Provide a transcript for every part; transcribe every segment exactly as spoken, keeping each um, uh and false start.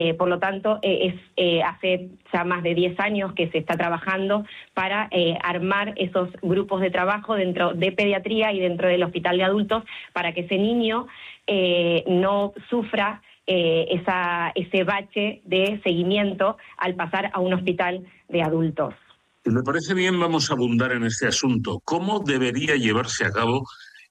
Eh, por lo tanto, eh, es eh, hace ya más de diez años que se está trabajando para eh, armar esos grupos de trabajo dentro de pediatría y dentro del hospital de adultos para que ese niño eh, no sufra eh, esa, ese bache de seguimiento al pasar a un hospital de adultos. Si me parece bien, vamos a abundar en este asunto. ¿Cómo debería llevarse a cabo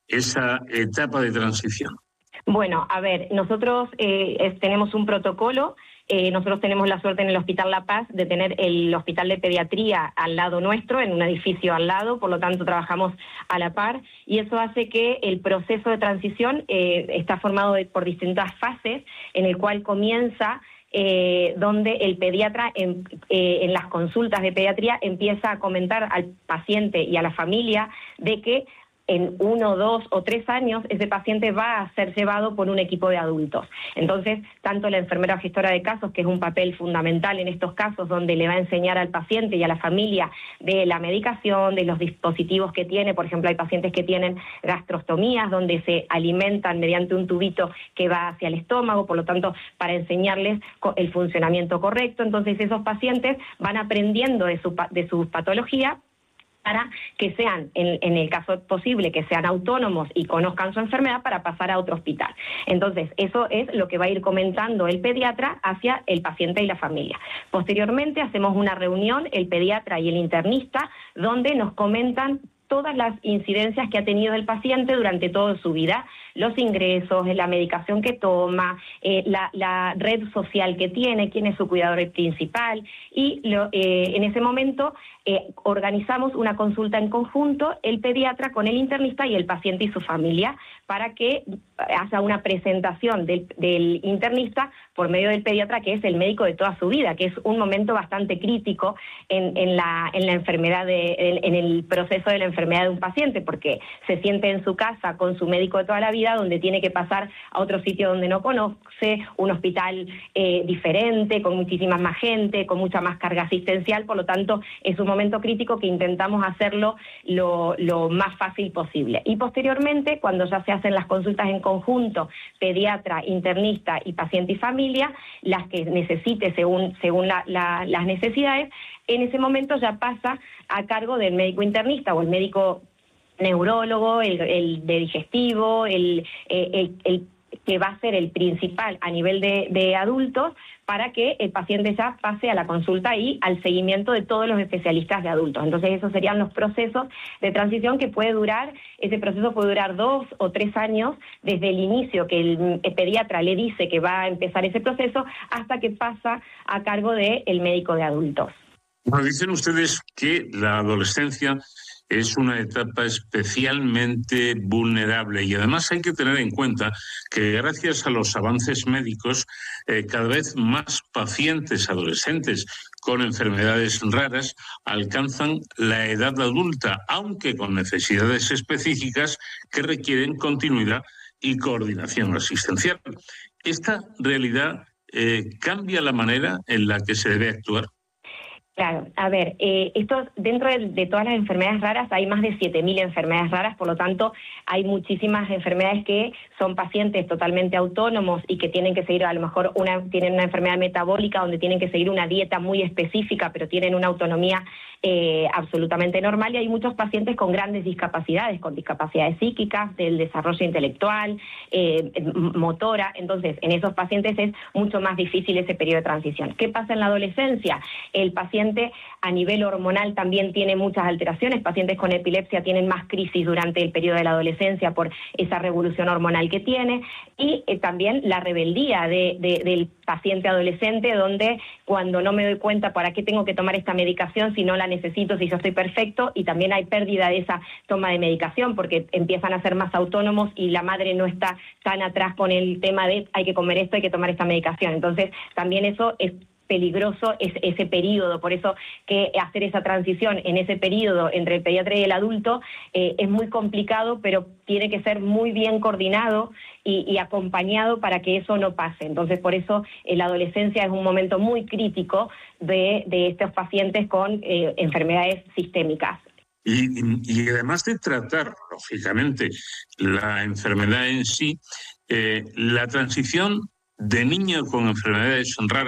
esa etapa de transición? Bueno, a ver, nosotros eh, es, tenemos un protocolo, eh, nosotros tenemos la suerte en el Hospital La Paz de tener el hospital de pediatría al lado nuestro, en un edificio al lado, por lo tanto trabajamos a la par, y eso hace que el proceso de transición eh, está formado de, por distintas fases, en el cual comienza Eh, donde el pediatra en, eh, en las consultas de pediatría empieza a comentar al paciente y a la familia de que en uno, dos o tres años ese paciente va a ser llevado por un equipo de adultos. Entonces, tanto la enfermera gestora de casos, que es un papel fundamental en estos casos, donde le va a enseñar al paciente y a la familia de la medicación, de los dispositivos que tiene. Por ejemplo, hay pacientes que tienen gastrostomías, donde se alimentan mediante un tubito que va hacia el estómago, por lo tanto, para enseñarles el funcionamiento correcto. Entonces, esos pacientes van aprendiendo de su, de su patología, para que sean, en, en el caso posible, que sean autónomos y conozcan su enfermedad para pasar a otro hospital. Entonces, eso es lo que va a ir comentando el pediatra hacia el paciente y la familia. Posteriormente, hacemos una reunión, el pediatra y el internista, donde nos comentan todas las incidencias que ha tenido el paciente durante toda su vida, los ingresos, la medicación que toma, eh, la, la red social que tiene, quién es su cuidador principal, y lo, eh, en ese momento eh, organizamos una consulta en conjunto, el pediatra con el internista y el paciente y su familia, para que haya una presentación del, del internista por medio del pediatra, que es el médico de toda su vida, que es un momento bastante crítico en, en, la, en la enfermedad, de, en, en el proceso de la enfermedad de un paciente, porque se siente en su casa con su médico de toda la vida, donde tiene que pasar a otro sitio donde no conoce, un hospital eh, diferente, con muchísima más gente, con mucha más carga asistencial. Por lo tanto, es un momento crítico que intentamos hacerlo lo, lo más fácil posible. Y posteriormente, cuando ya se hacen las consultas en conjunto, pediatra, internista y paciente y familia, las que necesite según, según la, la, las necesidades, en ese momento ya pasa a cargo del médico internista o el médico neurólogo, el, el de digestivo, el, el, el que va a ser el principal a nivel de, de adultos, para que el paciente ya pase a la consulta y al seguimiento de todos los especialistas de adultos. Entonces, esos serían los procesos de transición que puede durar, ese proceso puede durar dos o tres años, desde el inicio que el, el pediatra le dice que va a empezar ese proceso, hasta que pasa a cargo del médico de adultos. Bueno, dicen ustedes que la adolescencia es una etapa especialmente vulnerable y además hay que tener en cuenta que gracias a los avances médicos eh, cada vez más pacientes adolescentes con enfermedades raras alcanzan la edad adulta, aunque con necesidades específicas que requieren continuidad y coordinación asistencial. ¿Esta realidad eh, cambia la manera en la que se debe actuar? Claro, a ver, eh, esto, dentro de, de todas las enfermedades raras hay más de siete mil enfermedades raras, por lo tanto hay muchísimas enfermedades que son pacientes totalmente autónomos y que tienen que seguir, a lo mejor una, tienen una enfermedad metabólica donde tienen que seguir una dieta muy específica, pero tienen una autonomía eh, absolutamente normal, y hay muchos pacientes con grandes discapacidades, con discapacidades psíquicas, del desarrollo intelectual, eh, motora. Entonces, en esos pacientes es mucho más difícil ese periodo de transición. ¿Qué pasa en la adolescencia? El paciente a nivel hormonal también tiene muchas alteraciones. Pacientes con epilepsia tienen más crisis durante el periodo de la adolescencia por esa revolución hormonal que tiene, y eh, también la rebeldía de, de, del paciente adolescente, donde cuando no me doy cuenta para qué tengo que tomar esta medicación si no la necesito, si yo estoy perfecto, y también hay pérdida de esa toma de medicación porque empiezan a ser más autónomos y la madre no está tan atrás con el tema de hay que comer esto, hay que tomar esta medicación. Entonces también eso es peligroso, es ese periodo. Por eso que hacer esa transición en ese periodo entre el pediatra y el adulto eh, es muy complicado, pero tiene que ser muy bien coordinado y, y acompañado para que eso no pase. Entonces, por eso eh, la adolescencia es un momento muy crítico de, de estos pacientes con eh, enfermedades sistémicas. Y, y además de tratar, lógicamente, la enfermedad en sí, eh, la transición de niños con enfermedades raras